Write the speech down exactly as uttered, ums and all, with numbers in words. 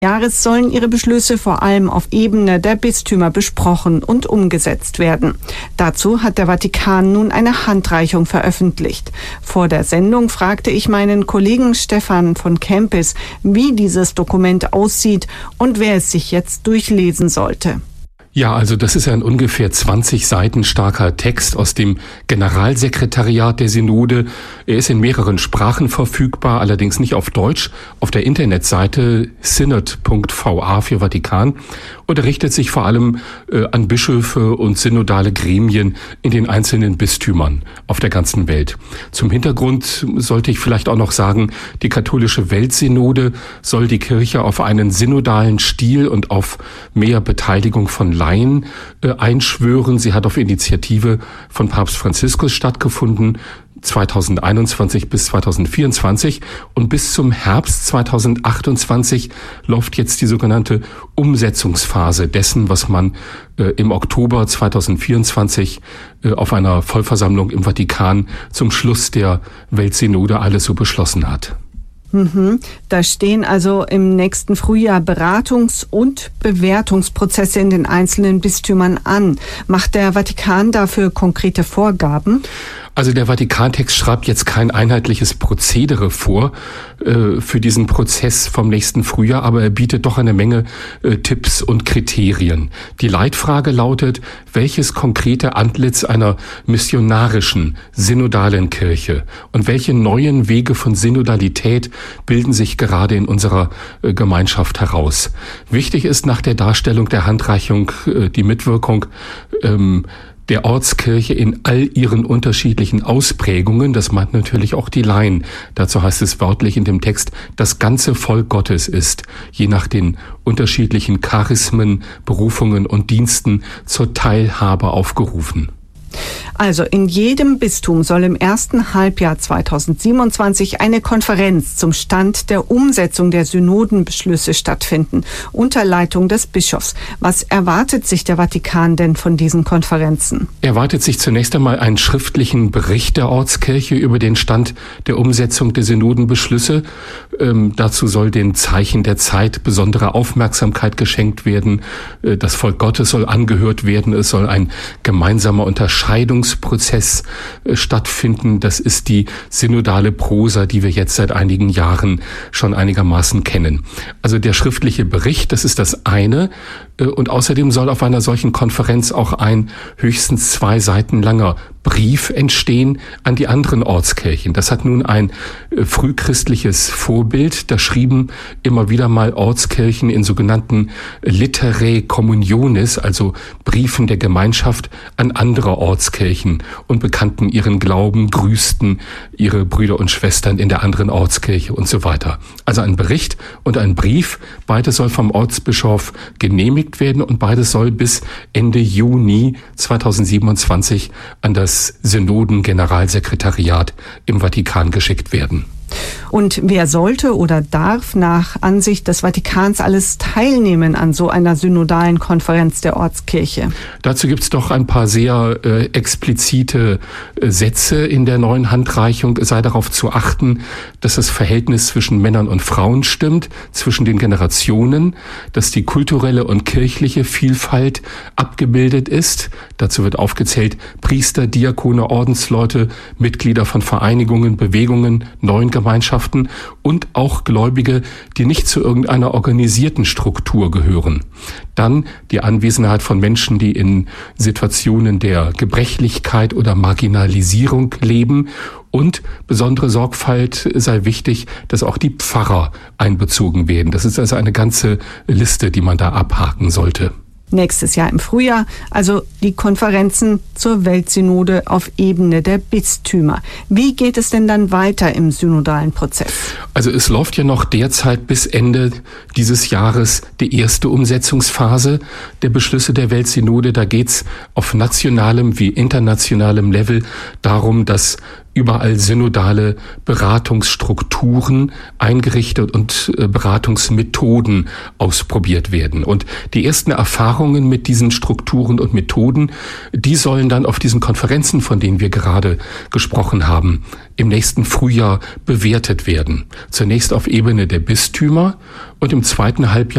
Jahres sollen ihre Beschlüsse vor allem auf Ebene der Bistümer besprochen und umgesetzt werden. Dazu hat der Vatikan nun eine Handreichung veröffentlicht. Vor der Sendung fragte ich meinen Kollegen Stefan von Kempis, wie dieses Dokument aussieht und wer es sich jetzt durchlesen sollte. Ja, also das ist ein ungefähr zwanzig Seiten starker Text aus dem Generalsekretariat der Synode. Er ist in mehreren Sprachen verfügbar, allerdings nicht auf Deutsch, auf der Internetseite synod punkt v a für Vatikan, und er richtet sich vor allem äh, an Bischöfe und synodale Gremien in den einzelnen Bistümern auf der ganzen Welt. Zum Hintergrund sollte ich vielleicht auch noch sagen, die katholische Weltsynode soll die Kirche auf einen synodalen Stil und auf mehr Beteiligung von Laien äh, einschwören. Sie hat auf Initiative von Papst Franziskus stattgefunden, zweitausendeinundzwanzig bis zweitausendvierundzwanzig, und bis zum Herbst zweitausendachtundzwanzig läuft jetzt die sogenannte Umsetzungsphase dessen, was man äh, im Oktober zweitausendvierundzwanzig äh, auf einer Vollversammlung im Vatikan zum Schluss der Weltsynode alles so beschlossen hat. Mhm. Da stehen also im nächsten Frühjahr Beratungs- und Bewertungsprozesse in den einzelnen Bistümern an. Macht der Vatikan dafür konkrete Vorgaben? Also der Vatikantext schreibt jetzt kein einheitliches Prozedere vor äh, für diesen Prozess vom nächsten Frühjahr, aber er bietet doch eine Menge äh, Tipps und Kriterien. Die Leitfrage lautet, welches konkrete Antlitz einer missionarischen, synodalen Kirche und welche neuen Wege von Synodalität bilden sich gerade in unserer äh, Gemeinschaft heraus. Wichtig ist nach der Darstellung der Handreichung äh, die Mitwirkung ähm, der Ortskirche in all ihren unterschiedlichen Ausprägungen. Das meint natürlich auch die Laien. Dazu heißt es wörtlich in dem Text, das ganze Volk Gottes ist, je nach den unterschiedlichen Charismen, Berufungen und Diensten, zur Teilhabe aufgerufen. Also in jedem Bistum soll im ersten Halbjahr zweitausendsiebenundzwanzig eine Konferenz zum Stand der Umsetzung der Synodenbeschlüsse stattfinden, unter Leitung des Bischofs. Was erwartet sich der Vatikan denn von diesen Konferenzen? Erwartet sich zunächst einmal einen schriftlichen Bericht der Ortskirche über den Stand der Umsetzung der Synodenbeschlüsse. Ähm, dazu soll den Zeichen der Zeit besondere Aufmerksamkeit geschenkt werden. Äh, das Volk Gottes soll angehört werden. Es soll ein gemeinsamer Unterscheidungsprozess äh, stattfinden. Das ist die synodale Prosa, die wir jetzt seit einigen Jahren schon einigermaßen kennen. Also der schriftliche Bericht, das ist das eine. Äh, und außerdem soll auf einer solchen Konferenz auch ein höchstens zwei Seiten langer Brief entstehen an die anderen Ortskirchen. Das hat nun ein äh, frühchristliches Vorbild. Da schrieben immer wieder mal Ortskirchen in sogenannten Literae Communionis, also Briefen der Gemeinschaft, an andere Ortskirchen und bekannten ihren Glauben, grüßten ihre Brüder und Schwestern in der anderen Ortskirche und so weiter. Also ein Bericht und ein Brief, beides soll vom Ortsbischof genehmigt werden und beides soll bis Ende Juni zweitausendsiebenundzwanzig an das Synoden-Generalsekretariat im Vatikan geschickt werden. Und wer sollte oder darf nach Ansicht des Vatikans alles teilnehmen an so einer synodalen Konferenz der Ortskirche? Dazu gibt es doch ein paar sehr äh, explizite äh, Sätze in der neuen Handreichung. Es sei darauf zu achten, dass das Verhältnis zwischen Männern und Frauen stimmt, zwischen den Generationen, dass die kulturelle und kirchliche Vielfalt abgebildet ist. Dazu wird aufgezählt Priester, Diakone, Ordensleute, Mitglieder von Vereinigungen, Bewegungen, neuen Gemeinschaften und auch Gläubige, die nicht zu irgendeiner organisierten Struktur gehören. Dann die Anwesenheit von Menschen, die in Situationen der Gebrechlichkeit oder Marginalisierung leben. Und besondere Sorgfalt sei wichtig, dass auch die Pfarrer einbezogen werden. Das ist also eine ganze Liste, die man da abhaken sollte. Nächstes Jahr im Frühjahr, also die Konferenzen zur Weltsynode auf Ebene der Bistümer. Wie geht es denn dann weiter im synodalen Prozess? Also es läuft ja noch derzeit bis Ende dieses Jahres die erste Umsetzungsphase der Beschlüsse der Weltsynode. Da geht's auf nationalem wie internationalem Level darum, dass überall synodale Beratungsstrukturen eingerichtet und Beratungsmethoden ausprobiert werden. Und die ersten Erfahrungen mit diesen Strukturen und Methoden, die sollen dann auf diesen Konferenzen, von denen wir gerade gesprochen haben, im nächsten Frühjahr bewertet werden. Zunächst auf Ebene der Bistümer und im zweiten Halbjahr